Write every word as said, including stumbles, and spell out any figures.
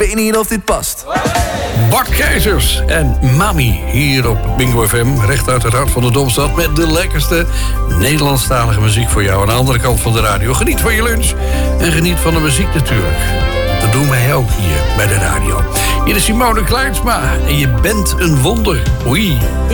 weet niet of dit past. Bart Keizers en Mami hier op Bingo F M. Recht uit het hart van de Domstad met de lekkerste Nederlandstalige muziek voor jou. Aan de andere kant van de radio. Geniet van je lunch en geniet van de muziek natuurlijk. Dat doen wij ook hier bij de radio. Hier is Simone Kleinsma en je bent een wonder. Oei.